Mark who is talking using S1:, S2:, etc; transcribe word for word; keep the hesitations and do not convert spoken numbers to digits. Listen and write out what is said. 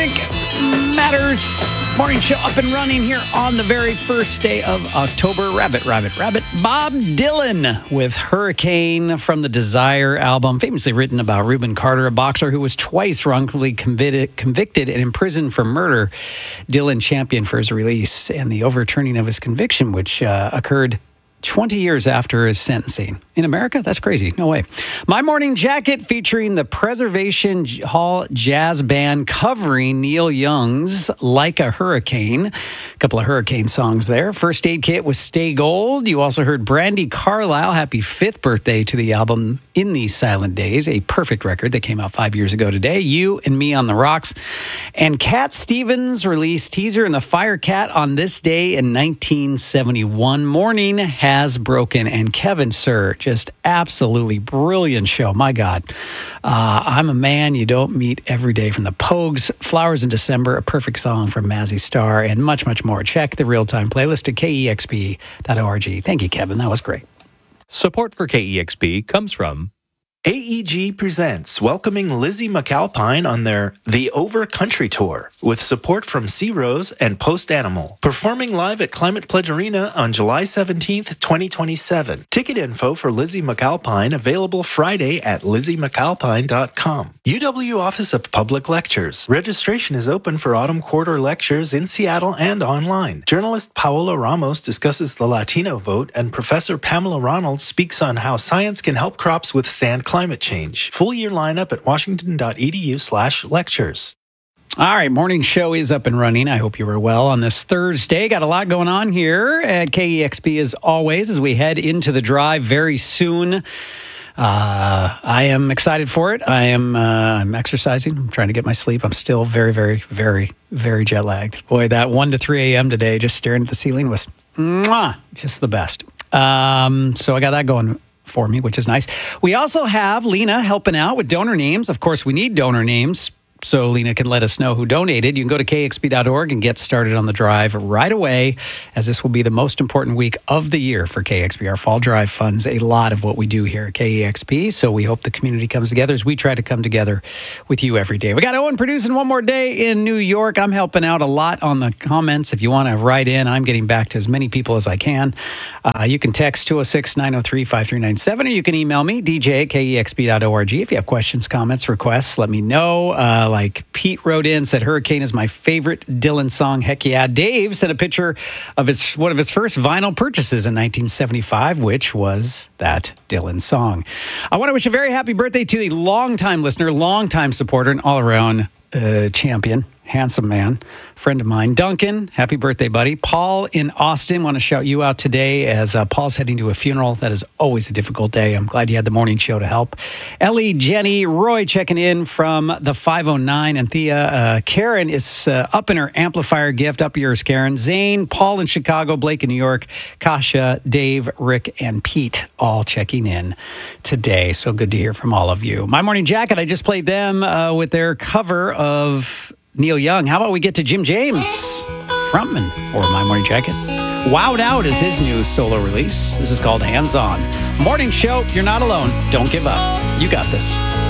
S1: Frank Matters morning show up and running here on the very first day of October. Rabbit, rabbit, rabbit. Bob Dylan with Hurricane from the Desire album, famously written about Reuben Carter, a boxer who was twice wrongfully convicted, convicted and imprisoned for murder. Dylan championed for his release and the overturning of his conviction, which uh, occurred twenty years after his sentencing. In America? That's crazy. No way. My Morning Jacket featuring the Preservation Hall Jazz Band covering Neil Young's Like a Hurricane. A couple of Hurricane songs there. First Aid Kit with Stay Gold. You also heard Brandi Carlile. Happy fifth birthday to the album In These Silent Days. A perfect record that came out five years ago today. You and Me on the Rocks. And Cat Stevens released Teaser and the Fire Cat on this day in nineteen seventy-one. Morning has broken. And Kevin Sir, just absolutely brilliant show. My God. Uh, I'm a Man You Don't Meet Every Day from the Pogues. Flowers in December, a perfect song from Mazzy Star, and much, much more. Check the real-time playlist at K E X P dot org. Thank you, Kevin. That was great.
S2: Support for K E X P comes from
S3: A E G presents welcoming Lizzie McAlpine on their The Over Country Tour with support from Sea Rose and Post Animal. Performing live at Climate Pledge Arena on July seventeenth, twenty twenty-seven. Ticket info for Lizzie McAlpine available Friday at lizzie mcalpine dot com. U W Office of Public Lectures. Registration is open for autumn quarter lectures in Seattle and online. Journalist Paola Ramos discusses the Latino vote, and Professor Pamela Ronald speaks on how science can help crops withstand climate change. Full year lineup at washington.edu slash lectures.
S1: All right, morning show is up and running. I hope you were well on this Thursday. Got a lot going on here at K E X P as always as we head into the drive very soon. Uh, I am excited for it. I am uh, I'm exercising. I'm trying to get my sleep. I'm still very, very, very, very jet lagged. Boy, that one to three a.m. today, just staring at the ceiling was mwah, just the best. Um, so I got that going for me, which is nice. We also have Lena helping out with donor names. Of course, we need donor names so Lena can let us know who donated. You can go to K X P dot org and get started on the drive right away, as this will be the most important week of the year for K X P. Our fall drive funds a lot of what we do here at K E X P, so we hope the community comes together as we try to come together with you every day. We got Owen producing one more day in New York. I'm helping out a lot on the comments. If you want to write in, I'm getting back to as many people as I can. Uh, you can text two oh six, nine oh three, five three nine seven, or you can email me, D J at K E X P dot org. If you have questions, comments, requests, let me know. Uh, like Pete wrote in, said Hurricane is my favorite Dylan song. Heck yeah. Dave sent a picture of his one of his first vinyl purchases in nineteen seventy-five, which was that Dylan song. I want to wish a very happy birthday to the longtime listener, longtime supporter, and all-around uh, champion, handsome man, friend of mine, Duncan. Happy birthday, buddy. Paul in Austin, want to shout you out today as uh, Paul's heading to a funeral. That is always a difficult day. I'm glad you had the morning show to help. Ellie, Jenny, Roy checking in from the five oh nine, and Thea. Uh, Karen is uh, up in her amplifier gift. Up yours, Karen. Zane, Paul in Chicago, Blake in New York, Kasha, Dave, Rick, and Pete all checking in today. So good to hear from all of you. My Morning Jacket, I just played them uh, with their cover of Neil Young. How about we get to Jim James, frontman for My Morning Jackets. Wowed Out is his new solo release. This is called Hands On. Morning show, you're not alone. Don't give up. You got this.